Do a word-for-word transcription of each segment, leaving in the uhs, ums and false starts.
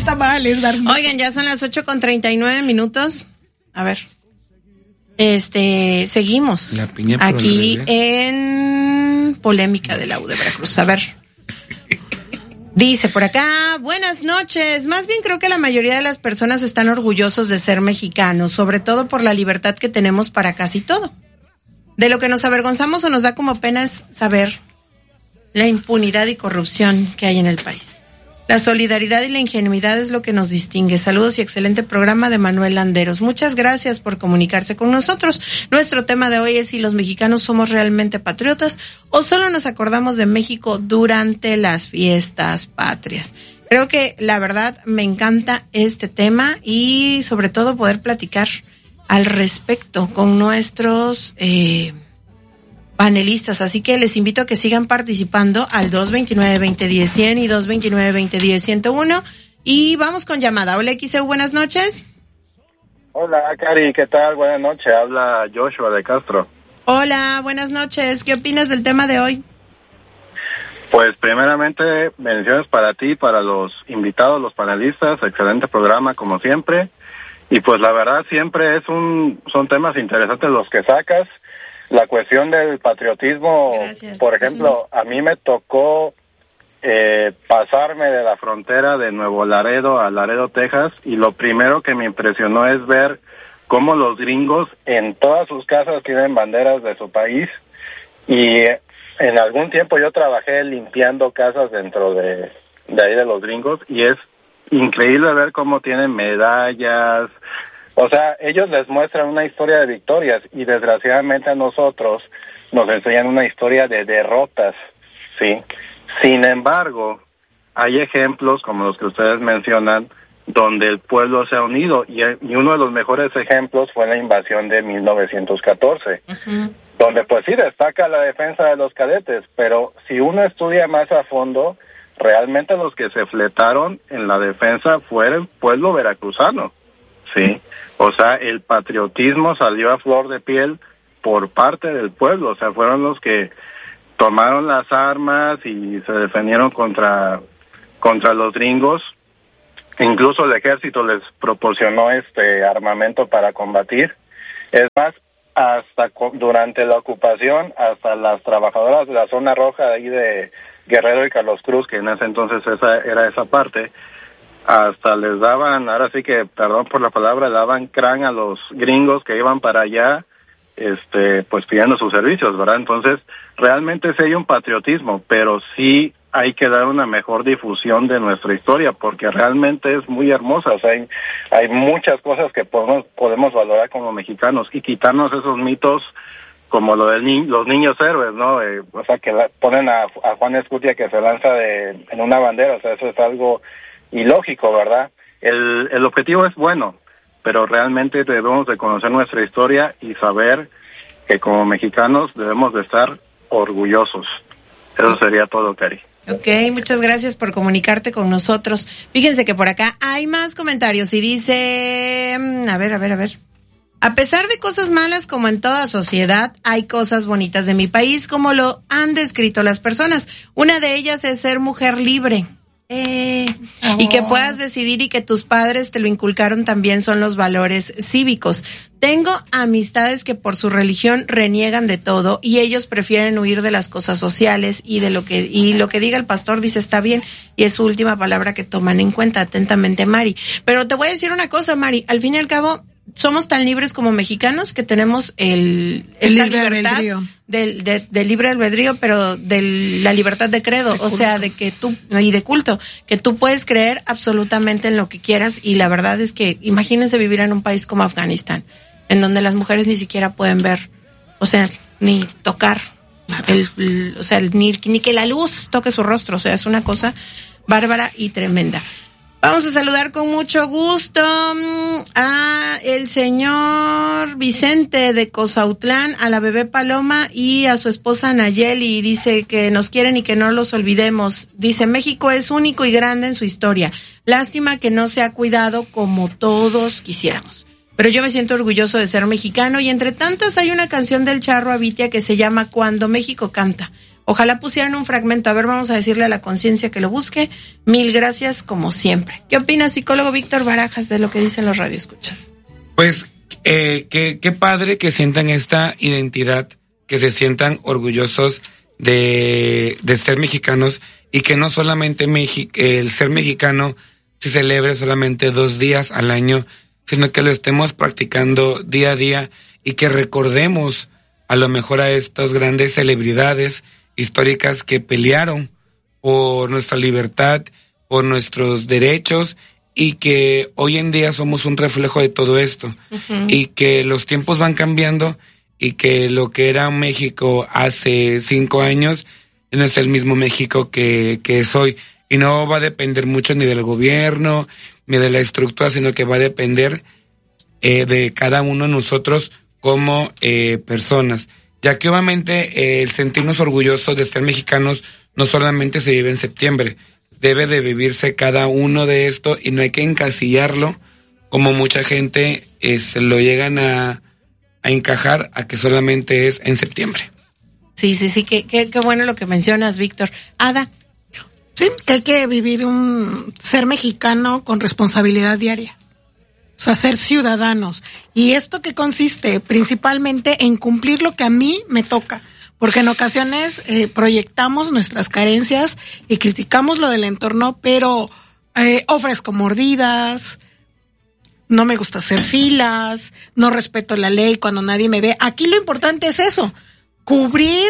está mal, es dar miedo. Oigan, ya son las ocho con treinta y nueve minutos. A ver. Este, seguimos. La piña aquí en Polémica de la U de Veracruz. A ver. Dice por acá, buenas noches. Más bien creo que la mayoría de las personas están orgullosos de ser mexicanos, sobre todo por la libertad que tenemos para casi todo. De lo que nos avergonzamos o nos da como pena es saber la impunidad y corrupción que hay en el país. La solidaridad y la ingenuidad es lo que nos distingue. Saludos y excelente programa de Manuel Landeros. Muchas gracias por comunicarse con nosotros. Nuestro tema de hoy es si los mexicanos somos realmente patriotas o solo nos acordamos de México durante las fiestas patrias. Creo que la verdad me encanta este tema y sobre todo poder platicar al respecto con nuestros eh, panelistas, así que les invito a que sigan participando al dos veintinueve, veinte diez, cien y dos veintinueve, veinte diez, ciento uno y vamos con llamada. Hola X E U, buenas noches. Hola Cari, ¿qué tal? Buenas noches, habla Joshua de Castro. Hola, buenas noches, ¿qué opinas del tema de hoy? Pues primeramente, bendiciones para ti, para los invitados, los panelistas, excelente programa como siempre, y pues la verdad siempre es un son temas interesantes los que sacas. La cuestión del patriotismo, Gracias. Por ejemplo, uh-huh. a mí me tocó eh, pasarme de la frontera de Nuevo Laredo a Laredo, Texas, y lo primero que me impresionó es ver cómo los gringos en todas sus casas tienen banderas de su país, y en algún tiempo yo trabajé limpiando casas dentro de, de ahí de los gringos, y es increíble ver cómo tienen medallas. O sea, ellos les muestran una historia de victorias y desgraciadamente a nosotros nos enseñan una historia de derrotas, ¿sí? Sin embargo, hay ejemplos como los que ustedes mencionan donde el pueblo se ha unido y, y uno de los mejores ejemplos fue la invasión de mil novecientos catorce, uh-huh. donde pues sí destaca la defensa de los cadetes, pero si uno estudia más a fondo, realmente los que se fletaron en la defensa fue el pueblo veracruzano, ¿sí? O sea, el patriotismo salió a flor de piel por parte del pueblo, o sea, fueron los que tomaron las armas y se defendieron contra contra los gringos. Incluso el ejército les proporcionó este armamento para combatir. Es más, hasta durante la ocupación, hasta las trabajadoras de la zona roja de ahí de Guerrero y Carlos Cruz, que en ese entonces esa era esa parte, hasta les daban, ahora sí que, perdón por la palabra, le daban crán a los gringos que iban para allá, este, pues pidiendo sus servicios, ¿verdad? Entonces, realmente sí hay un patriotismo, pero sí hay que dar una mejor difusión de nuestra historia, porque realmente es muy hermosa, o sea, hay, hay muchas cosas que podemos, podemos valorar como mexicanos, y quitarnos esos mitos como lo de ni- los niños héroes, ¿no? Eh, o sea, que la, ponen a, a Juan Escutia que se lanza de, en una bandera, o sea, eso es algo ilógico, ¿verdad? El, el objetivo es bueno, pero realmente debemos de conocer nuestra historia y saber que como mexicanos debemos de estar orgullosos. Eso sería todo, Cari. Ok, muchas gracias por comunicarte con nosotros. Fíjense que por acá hay más comentarios y dice, a ver, a ver, a ver. A pesar de cosas malas como en toda sociedad, hay cosas bonitas de mi país como lo han descrito las personas. Una de ellas es ser mujer libre. Eh, oh. Y que puedas decidir y que tus padres te lo inculcaron también son los valores cívicos. Tengo amistades que por su religión reniegan de todo y ellos prefieren huir de las cosas sociales y de lo que y lo que diga el pastor dice está bien y es su última palabra que toman en cuenta. Atentamente, Mari. Pero te voy a decir una cosa, Mari, al fin y al cabo somos tan libres como mexicanos que tenemos el, el esta libre libertad albedrío. del, de, del libre albedrío, pero de la libertad de credo, de o sea, de que tú, y de culto, que tú puedes creer absolutamente en lo que quieras, y la verdad es que imagínense vivir en un país como Afganistán, en donde las mujeres ni siquiera pueden ver, o sea, ni tocar, el, el, o sea, ni, ni que la luz toque su rostro, o sea, es una cosa bárbara y tremenda. Vamos a saludar con mucho gusto a el señor Vicente de Cozautlán, a la bebé Paloma y a su esposa Nayeli. Dice que nos quieren y que no los olvidemos. Dice, México es único y grande en su historia. Lástima que no se ha cuidado como todos quisiéramos. Pero yo me siento orgulloso de ser mexicano y entre tantas hay una canción del Charro Abitia que se llama Cuando México Canta. Ojalá pusieran un fragmento. A ver, vamos a decirle a la conciencia que lo busque. Mil gracias, como siempre. ¿Qué opina, psicólogo Víctor Barajas, de lo que dicen los radioescuchas? Pues, eh, qué, qué padre que sientan esta identidad, que se sientan orgullosos de, de ser mexicanos, y que no solamente Mexi- el ser mexicano se celebre solamente dos días al año, sino que lo estemos practicando día a día, y que recordemos a lo mejor a estas grandes celebridades históricas que pelearon por nuestra libertad, por nuestros derechos, y que hoy en día somos un reflejo de todo esto. Uh-huh. Y que los tiempos van cambiando, y que lo que era México hace cinco años no es el mismo México que, que es hoy. Y no va a depender mucho ni del gobierno, ni de la estructura, sino que va a depender eh, de cada uno de nosotros como eh, personas. Ya que obviamente eh, el sentirnos orgullosos de ser mexicanos no solamente se vive en septiembre, debe de vivirse cada uno de esto, y no hay que encasillarlo como mucha gente eh, se lo llegan a, a encajar a que solamente es en septiembre. Sí, sí, sí, qué, qué, qué bueno lo que mencionas, Víctor. Ada. Sí, que hay que vivir un ser mexicano con responsabilidad diaria. O sea, ser ciudadanos. ¿Y esto qué consiste? Principalmente en cumplir lo que a mí me toca. Porque en ocasiones eh, proyectamos nuestras carencias y criticamos lo del entorno, pero eh, ofrezco mordidas, no me gusta hacer filas, no respeto la ley cuando nadie me ve. Aquí lo importante es eso, cubrir,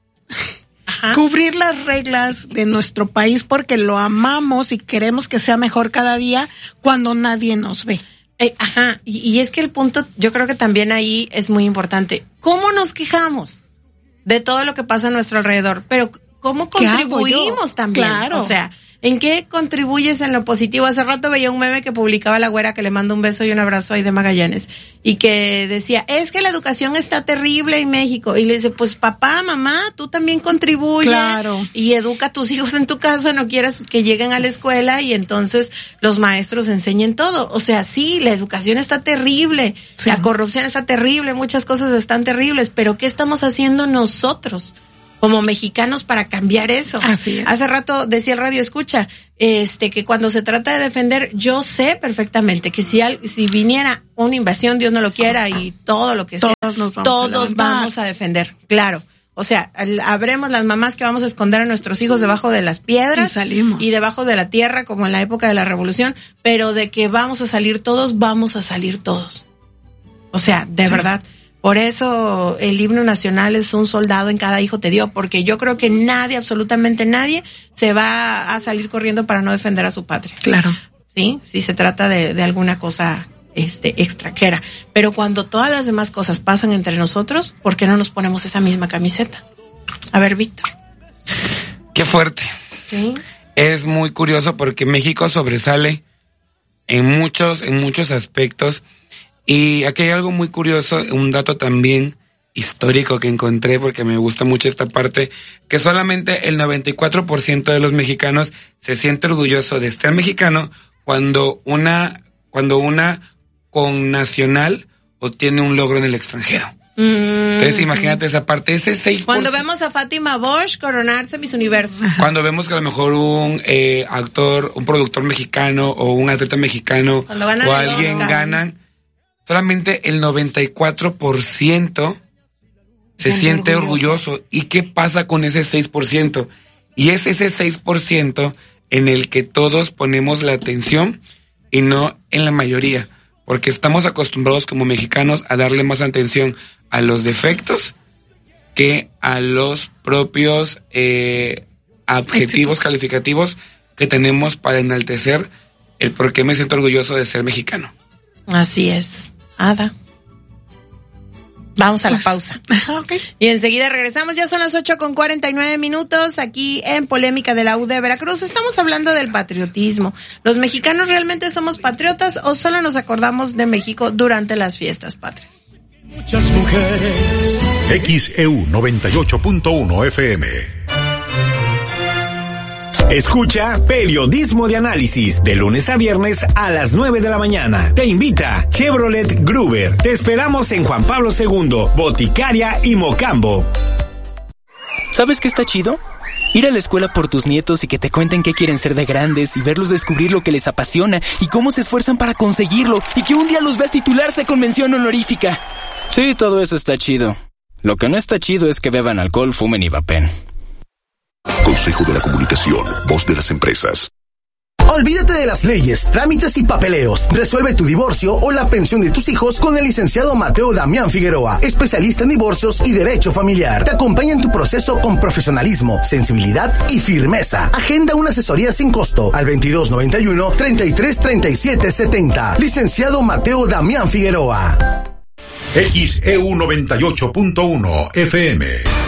Ajá. cubrir las reglas de nuestro país, porque lo amamos y queremos que sea mejor cada día cuando nadie nos ve. Eh, ajá, y, y es que el punto, yo creo que también ahí es muy importante. ¿Cómo nos quejamos de todo lo que pasa a nuestro alrededor? Pero ¿cómo contribuimos también? Claro. O sea, ¿en qué contribuyes en lo positivo? Hace rato veía un meme que publicaba la güera, que le mando un beso y un abrazo ahí de Magallanes, y que decía, es que la educación está terrible en México. Y le dice, pues papá, mamá, tú también contribuye. Claro. Y educa a tus hijos en tu casa, no quieras que lleguen a la escuela y entonces los maestros enseñen todo. O sea, sí, la educación está terrible, sí. La corrupción está terrible, muchas cosas están terribles, pero ¿qué estamos haciendo nosotros como mexicanos para cambiar eso? Así es. Hace rato decía el radio escucha, este, que cuando se trata de defender, yo sé perfectamente que si al, si viniera una invasión, Dios no lo quiera, y todo lo que todos sea, nos vamos todos a vamos a defender, claro. O sea, habremos las mamás que vamos a esconder a nuestros hijos debajo de las piedras y salimos, y debajo de la tierra, como en la época de la revolución, pero de que vamos a salir todos, vamos a salir todos. O sea, de sí. verdad. Por eso el himno nacional es un soldado en cada hijo te dio, porque yo creo que nadie, absolutamente nadie, se va a salir corriendo para no defender a su patria. Claro. Sí, si se trata de, de alguna cosa este extranjera. Pero cuando todas las demás cosas pasan entre nosotros, ¿por qué no nos ponemos esa misma camiseta? A ver, Víctor. Qué fuerte. Sí. Es muy curioso porque México sobresale en muchos, en muchos aspectos. Y aquí hay algo muy curioso, un dato también histórico que encontré, porque me gusta mucho esta parte, que solamente el noventa y cuatro por ciento de los mexicanos se siente orgulloso de ser mexicano cuando una, cuando una connacional obtiene un logro en el extranjero. Mm. Entonces imagínate esa parte, ese seis por ciento. Cuando vemos a Fátima Bosch coronarse Miss Universo. Cuando vemos que a lo mejor un eh, actor, un productor mexicano o un atleta mexicano o alguien ganan, solamente el noventa y cuatro por ciento se siente orgulloso. orgulloso. ¿Y qué pasa con ese seis por ciento? Y es ese seis por ciento en el que todos ponemos la atención y no en la mayoría. Porque estamos acostumbrados como mexicanos a darle más atención a los defectos que a los propios eh, adjetivos Éxito. calificativos que tenemos para enaltecer el por qué me siento orgulloso de ser mexicano. Así es. Ada. Vamos a la pues, pausa. Okay. Y enseguida regresamos. Ya son las ocho con cuarenta y nueve minutos aquí en Polémica de la U de Veracruz. Estamos hablando del patriotismo. ¿Los mexicanos realmente somos patriotas o solo nos acordamos de México durante las fiestas patrias? Muchas mujeres. X E U noventa y ocho punto uno F M. Escucha Periodismo de Análisis de lunes a viernes a las nueve de la mañana. Te invita Chevrolet Gruber. Te esperamos en Juan Pablo segundo, Boticaria y Mocambo. ¿Sabes qué está chido? Ir a la escuela por tus nietos y que te cuenten qué quieren ser de grandes y verlos descubrir lo que les apasiona y cómo se esfuerzan para conseguirlo y que un día los veas titularse con mención honorífica. Sí, todo eso está chido. Lo que no está chido es que beban alcohol, fumen y vapen. Consejo de la Comunicación, voz de las empresas. Olvídate de las leyes, trámites y papeleos. Resuelve tu divorcio o la pensión de tus hijos con el licenciado Mateo Damián Figueroa, especialista en divorcios y derecho familiar. Te acompaña en tu proceso con profesionalismo, sensibilidad y firmeza. Agenda una asesoría sin costo al veintidós noventa y uno, treinta y tres, treinta y siete, setenta. Licenciado Mateo Damián Figueroa. X E U noventa y ocho punto uno F M.